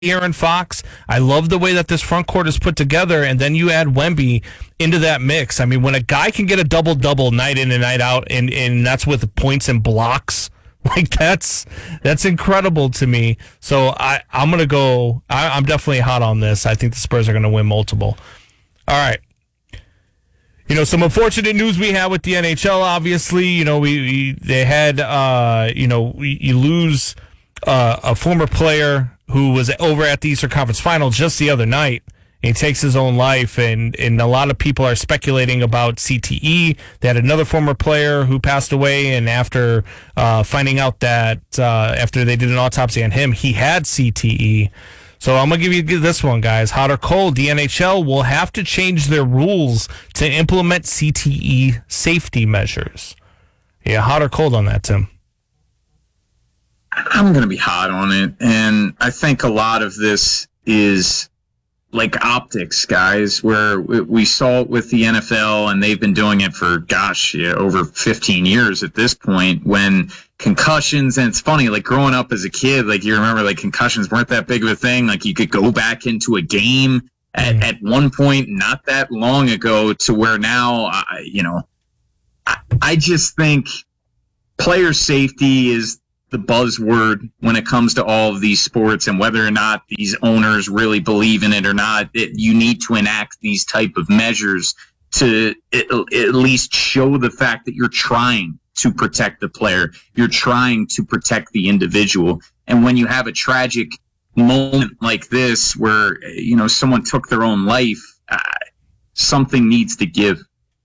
Aaron Fox. I love the way that this front court is put together, and then you add Wemby into that mix. I mean, when a guy can get a double-double night in and night out, and that's with points and blocks, like that's incredible to me. So I'm going to go. I'm definitely hot on this. I think the Spurs are going to win multiple. All right. Some unfortunate news we had with the NHL, obviously. They had, you lose a former player who was over at the Eastern Conference Final just the other night. He takes his own life, and a lot of people are speculating about CTE. They had another former player who passed away, and after finding out that after they did an autopsy on him, he had CTE. So I'm going to give you this one, guys. Hot or cold, the NHL will have to change their rules to implement CTE safety measures. Yeah, hot or cold on that, Tim? I'm going to be hot on it, and I think a lot of this is like optics, guys, where we saw it with the NFL, and they've been doing it for, over 15 years at this point, when concussions, and it's funny, like growing up as a kid, like you remember like concussions weren't that big of a thing. Like you could go back into a game at one point not that long ago to where now, I just think player safety is the buzzword when it comes to all of these sports, and whether or not these owners really believe in it or not, you need to enact these type of measures to at least show the fact that you're trying to protect the player. You're trying to protect the individual. And when you have a tragic moment like this where, someone took their own life, something needs to give.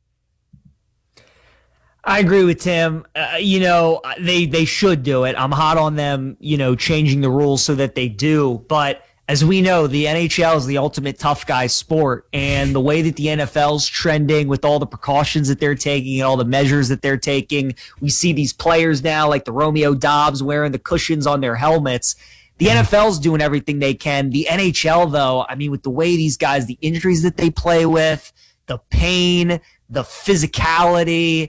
I agree with Tim. They should do it. I'm hot on them, changing the rules so that they do. But as we know, the NHL is the ultimate tough guy sport. And the way that the NFL's trending with all the precautions that they're taking and all the measures that they're taking, we see these players now like the Romeo Dobbs wearing the cushions on their helmets. The NFL's doing everything they can. The NHL, though, I mean, with the way these guys, the injuries that they play with, the pain, the physicality,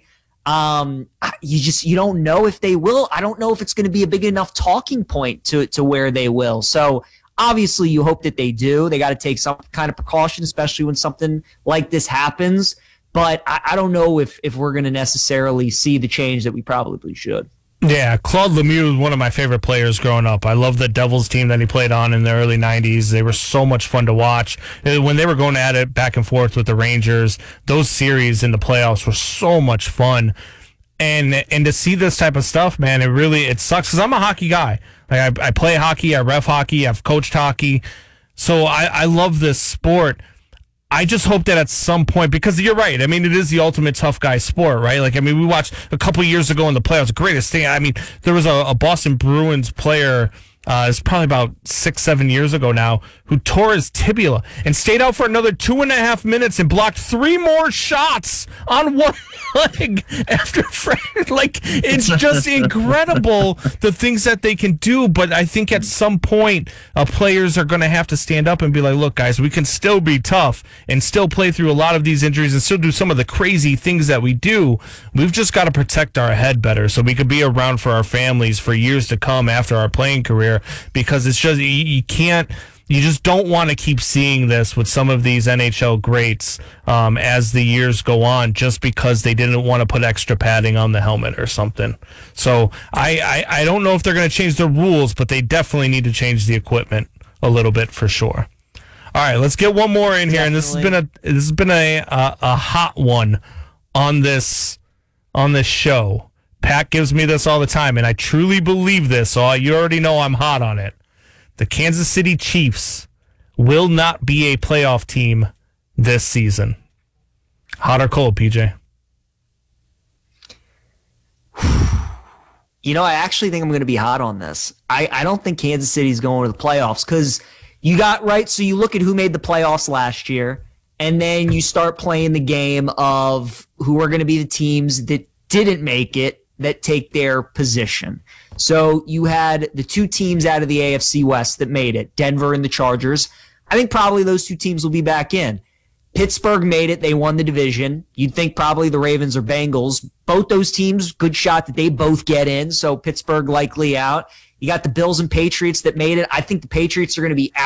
you don't know if they will. I don't know if it's going to be a big enough talking point to where they will. So obviously you hope that they do. They got to take some kind of precaution, especially when something like this happens. But I don't know if we're going to necessarily see the change that we probably should. Yeah, Claude Lemieux was one of my favorite players growing up. I love the Devils team that he played on in the early 90s. They were so much fun to watch. When they were going at it back and forth with the Rangers, those series in the playoffs were so much fun. And to see this type of stuff, man, it sucks because I'm a hockey guy. Like I play hockey, I ref hockey, I've coached hockey. So I love this sport. I just hope that at some point, because you're right, I mean, it is the ultimate tough guy sport, right? Like, I mean, we watched a couple years ago in the playoffs, the greatest thing. I mean, there was a Boston Bruins player, it's probably about 6-7 years ago now, who tore his tibia and stayed out for another 2.5 minutes and blocked 3 more shots on one leg after like, it's just incredible the things that they can do. But I think at some point players are going to have to stand up and be like, look, guys, we can still be tough and still play through a lot of these injuries and still do some of the crazy things that we do. We've just got to protect our head better so we could be around for our families for years to come after our playing career, because it's just, you just don't want to keep seeing this with some of these NHL greats as the years go on, just because they didn't want to put extra padding on the helmet or something. So I don't know if they're going to change the rules, but they definitely need to change the equipment a little bit for sure. All right, let's get one more in here, and this has been a hot one on this show. Pat gives me this all the time, and I truly believe this, so you already know I'm hot on it. The Kansas City Chiefs will not be a playoff team this season. Hot or cold, PJ? I actually think I'm going to be hot on this. I don't think Kansas City's going to the playoffs, because you got right. So you look at who made the playoffs last year, and then you start playing the game of who are going to be the teams that didn't make it, that take their position. So you had the 2 teams out of the AFC West that made it, Denver and the Chargers. I think probably those 2 teams will be back in. Pittsburgh made it. They won the division. You'd think probably the Ravens or Bengals. Both those teams, good shot that they both get in, so Pittsburgh likely out. You got the Bills and Patriots that made it. I think the Patriots are going to be